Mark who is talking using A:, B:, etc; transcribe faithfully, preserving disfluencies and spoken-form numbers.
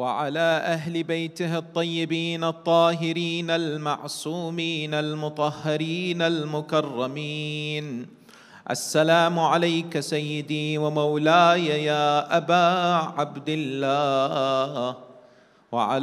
A: وعلى أهل بيته الطيبين الطاهرين المعصومين المطهرين المكرمين. السلام عليك سيدي ومولاي يا أبا عبد الله، وعلى